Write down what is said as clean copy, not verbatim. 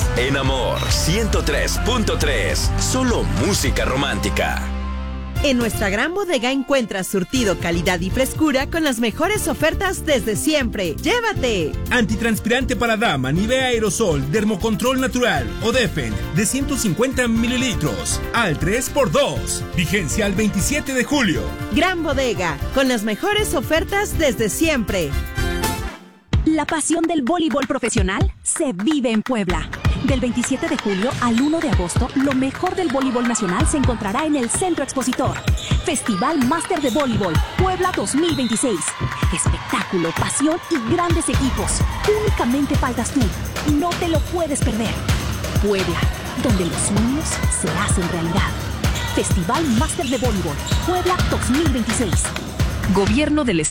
En Amor 103.3, solo música romántica. En nuestra gran bodega encuentras surtido, calidad y frescura con las mejores ofertas desde siempre. ¡Llévate! Antitranspirante para dama, Nivea Aerosol, Dermocontrol Natural o Defen de 150 mililitros al 3x2. Vigencia al 27 de julio. Gran bodega, con las mejores ofertas desde siempre. La pasión del voleibol profesional se vive en Puebla. Del 27 de julio al 1 de agosto, lo mejor del voleibol nacional se encontrará en el Centro Expositor. Festival Máster de Voleibol Puebla 2026. Espectáculo, pasión y grandes equipos. Únicamente faltas tú. No te lo puedes perder. Puebla, donde los sueños se hacen realidad. Festival Máster de Voleibol Puebla 2026. Gobierno del Estado.